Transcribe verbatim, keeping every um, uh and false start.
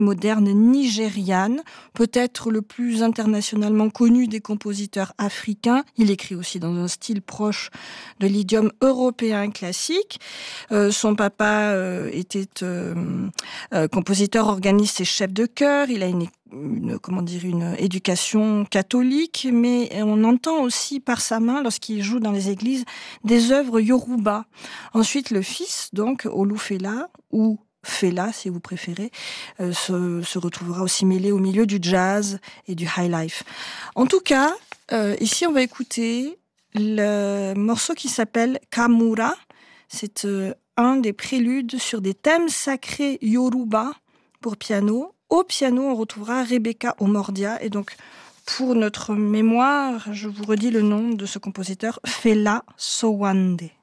moderne nigériane, peut-être le plus internationalement connu des compositeurs africains. Il écrit aussi dans un style proche de l'idiome européen classique. Euh, son papa euh, était euh, euh, compositeur, organiste et chef de chœur. Il a une Une, comment dire, une éducation catholique, mais on entend aussi par sa main, lorsqu'il joue dans les églises, des œuvres yoruba. Ensuite, le fils, donc, Olufela, ou Fela, si vous préférez, euh, se, se retrouvera aussi mêlé au milieu du jazz et du high life. En tout cas, euh, ici, on va écouter le morceau qui s'appelle Kamura. C'est euh, un des préludes sur des thèmes sacrés yoruba pour piano. Au piano, on retrouvera Rebecca Omordia. Et donc, pour notre mémoire, je vous redis le nom de ce compositeur, Fela Sowande.